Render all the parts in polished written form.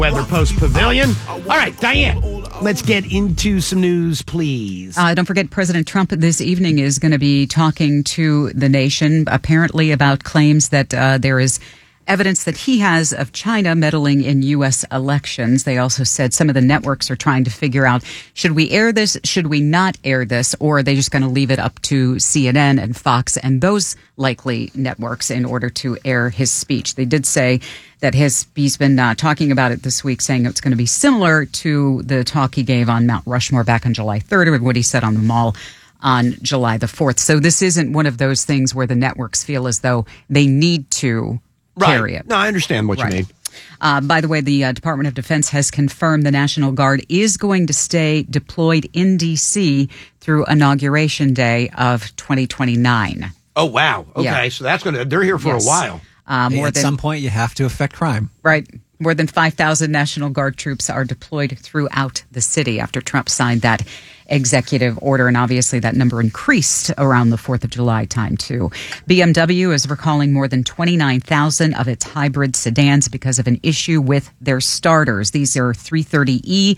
Weather Post Pavilion. All right, Diane, let's get into some news, please. Don't forget, President Trump this evening is going to be talking to the nation, apparently about claims that there is evidence that he has of China meddling in U.S. elections. They also said some of the networks are trying to figure out, should we air this, should we not air this, or are they just going to leave it up to CNN and Fox and those likely networks in order to air his speech? They did say that he's been talking about it this week, saying it's going to be similar to the talk he gave on Mount Rushmore back on July 3rd, or what he said on the Mall on July the 4th. So this isn't one of those things where the networks feel as though they need to carry it. No, I understand what you mean. By the way, the Department of Defense has confirmed the National Guard is going to stay deployed in D.C. through Inauguration Day of 2029. Oh, wow. Okay, Yeah. so they're here for a while. At some point, you have to affect crime. Right. More than 5,000 National Guard troops are deployed throughout the city after Trump signed that executive order. And obviously that number increased around the 4th of July time, too. BMW is recalling more than 29,000 of its hybrid sedans because of an issue with their starters. These are 330e,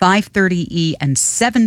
530e, and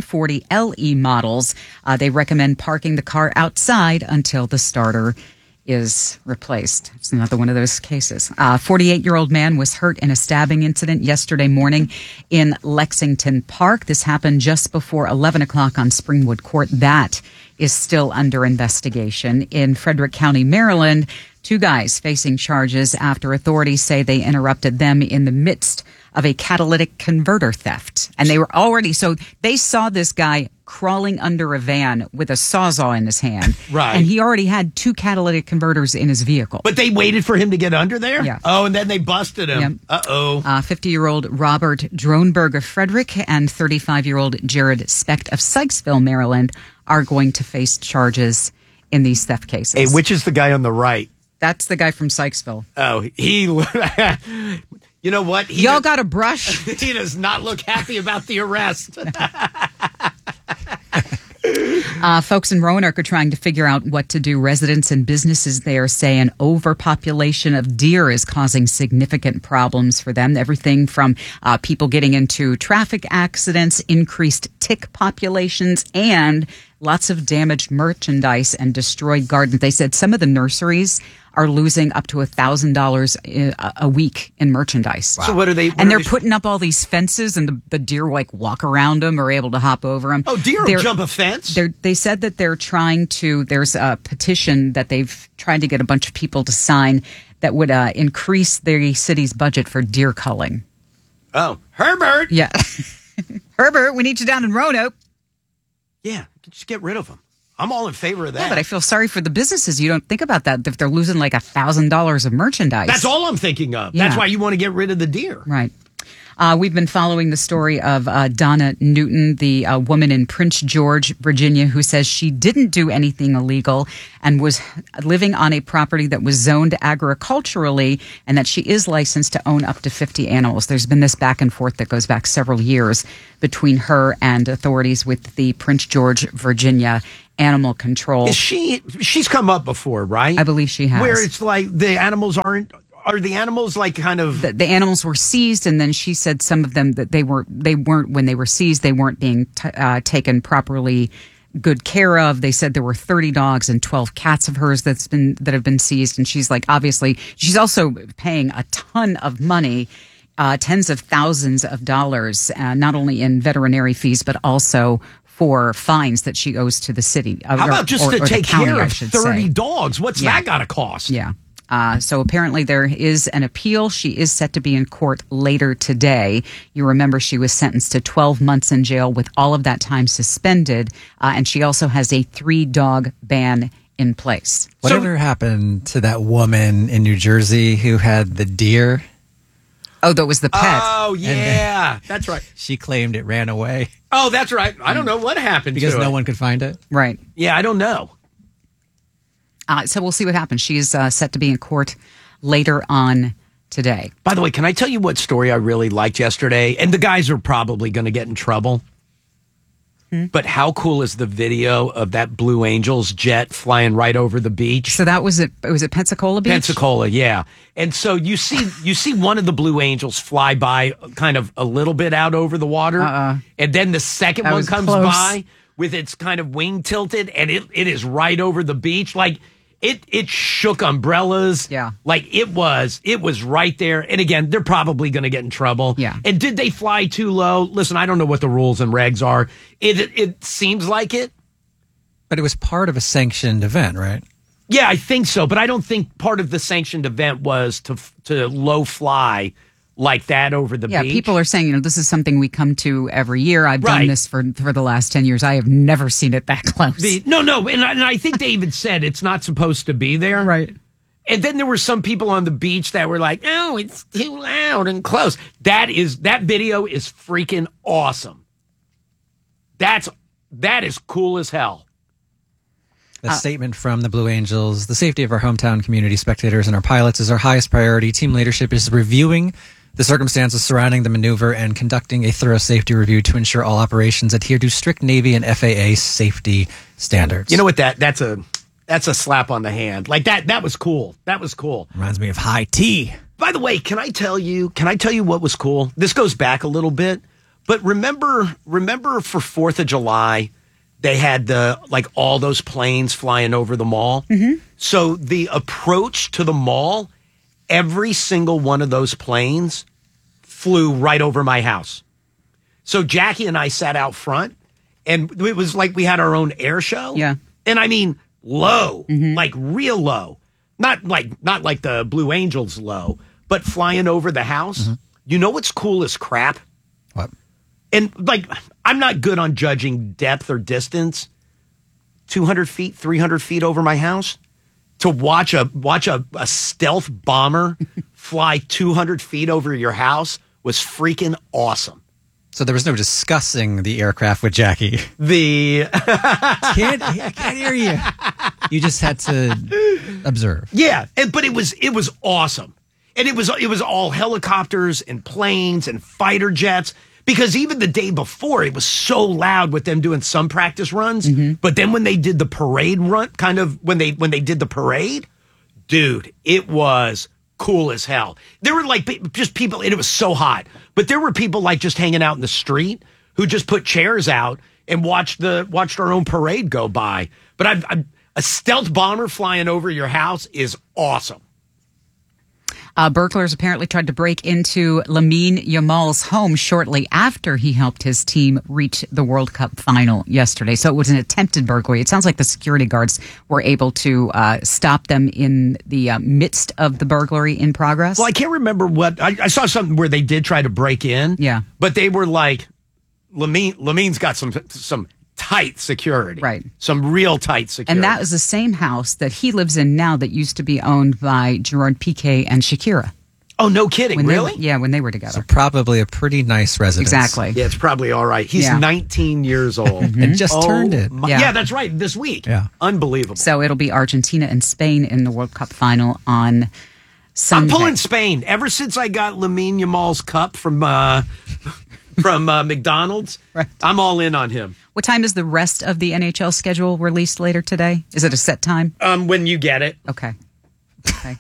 740LE models. They recommend parking the car outside until the starter is replaced. It's another one of those cases. 48-year-old man was hurt in a stabbing incident yesterday morning in Lexington Park. This happened just before 11 o'clock on Springwood Court. That is still under investigation. In Frederick County, Maryland, two guys facing charges after authorities say they interrupted them in the midst of a catalytic converter theft. And they were they saw this guy crawling under a van with a sawzall in his hand. Right. And he already had two catalytic converters in his vehicle. But they waited for him to get under there? Yeah. Oh, and then they busted him. Yep. Uh-oh. 50-year-old Robert Dronberg of Frederick and 35-year-old Jared Specht of Sykesville, Maryland, are going to face charges in these theft cases. Hey, which is the guy on the right? That's the guy from Sykesville. Oh, you know what? Y'all got a brush? He does not look happy about the arrest. Folks in Roanoke are trying to figure out what to do. Residents and businesses there say an overpopulation of deer is causing significant problems for them. Everything from people getting into traffic accidents, increased tick populations, and lots of damaged merchandise and destroyed gardens. They said some of the nurseries are losing up to $1,000 a week in merchandise. Wow. So what are they? They're putting up all these fences, and the deer walk around them or able to hop over them. Oh, deer jump a fence? They said that they're trying to. There's a petition that they've tried to get a bunch of people to sign that would increase the city's budget for deer culling. Oh, Herbert. Yeah, Herbert, we need you down in Roanoke. Yeah, just get rid of them. I'm all in favor of that. Yeah, but I feel sorry for the businesses. You don't think about that if they're losing like $1,000 of merchandise. That's all I'm thinking of. Yeah. That's why you want to get rid of the deer. Right. We've been following the story of Donna Newton, the woman in Prince George, Virginia, who says she didn't do anything illegal and was living on a property that was zoned agriculturally, and that she is licensed to own up to 50 animals. There's been this back and forth that goes back several years between her and authorities with the Prince George, Virginia Animal Control. She's come up before, right? I believe she has. Where it's like the animals are the animals like kind of the animals were seized, and then she said some of them that they weren't when they were seized, they weren't being taken properly good care of. They said there were 30 dogs and 12 cats of hers that have been seized, and she's like, obviously she's also paying a ton of money, tens of thousands of dollars, not only in veterinary fees but also for fines that she owes to the city. How about just to take care of 30 dogs? What's that got to cost? Yeah. So apparently there is an appeal. She is set to be in court later today. You remember she was sentenced to 12 months in jail with all of that time suspended. And she also has a 3-dog ban in place. Whatever happened to that woman in New Jersey who had the deer? Oh, that was the pet. Oh, yeah. That's right. She claimed it ran away. Oh, that's right. I don't know what happened because to it. no one could find it. Right. Yeah, I don't know. So we'll see what happens. She is set to be in court later on today. By the way, can I tell you what story I really liked yesterday? And the guys are probably going to get in trouble. but how cool is the video of that Blue Angels jet flying right over the beach? So that was it. Was it Pensacola Beach? Pensacola, yeah. And so you see one of the Blue Angels fly by kind of a little bit out over the water. And then the second That one was comes close. by with its kind of wing tilted, and it is right over the beach. Like it shook umbrellas. Yeah. Like it was right there. And again, they're probably going to get in trouble. Yeah. And did they fly too low? Listen, I don't know what the rules and regs are. It seems like it. But it was part of a sanctioned event, right? Yeah, I think so, but I don't think part of the sanctioned event was to low fly like that over the Yeah, beach. people are saying, this is something we come to every year. I've done Right. this for the last 10 years. I have never seen it that close. No, and I think they even said it's not supposed to be there. Right. And then there were some people on the beach that were like, "Oh, it's too loud and close." That video is freaking awesome. That is cool as hell. A statement from the Blue Angels: the safety of our hometown community, spectators, and our pilots is our highest priority. Team leadership is reviewing the circumstances surrounding the maneuver and conducting a thorough safety review to ensure all operations adhere to strict Navy and FAA safety standards. You know what? That's a slap on the hand. Like that was cool. That was cool. Reminds me of high tea. By the way, can I tell you what was cool? This goes back a little bit, but remember for 4th of July, they had all those planes flying over the mall. Mm-hmm. So the approach to the mall, every single one of those planes flew right over my house. So Jackie and I sat out front, and it was like we had our own air show. Yeah. And I mean, low, like real low. Not like the Blue Angels low, but flying over the house. Mm-hmm. You know what's cool as crap? What? And I'm not good on judging depth or distance. 200 feet, 300 feet over my house. To watch a stealth bomber fly 200 feet over your house was freaking awesome. So there was no discussing the aircraft with Jackie. Can't hear you. You just had to observe. Yeah, but it was awesome. And it was all helicopters and planes and fighter jets, because even the day before it was so loud with them doing some practice runs, but then when they did the parade run, kind of when they did the parade, dude, it was cool as hell. There were just people, and it was so hot, but there were people just hanging out in the street who just put chairs out and watched our own parade go by. But a stealth bomber flying over your house is awesome. Burglars apparently tried to break into Lamine Yamal's home shortly after he helped his team reach the World Cup final yesterday. So it was an attempted burglary. It sounds like the security guards were able to stop them in the midst of the burglary in progress. Well, I can't remember what I saw something where they did try to break in. Yeah, but they were like, Lamine's got some tight security, right? Some real tight security. And that is the same house that he lives in now that used to be owned by Gerard Piqué and Shakira. Oh, no kidding. Really? When they were together. So probably a pretty nice residence. Exactly. Yeah, it's probably all right. He's 19 years old. And just turned it. Yeah, that's right. This week. Yeah. Unbelievable. So it'll be Argentina and Spain in the World Cup final on Sunday. I'm pulling Spain. Ever since I got Lamine Yamal's cup from McDonald's, right. I'm all in on him. What time is the rest of the NHL schedule released later today? Is it a set time? When you get it. Okay.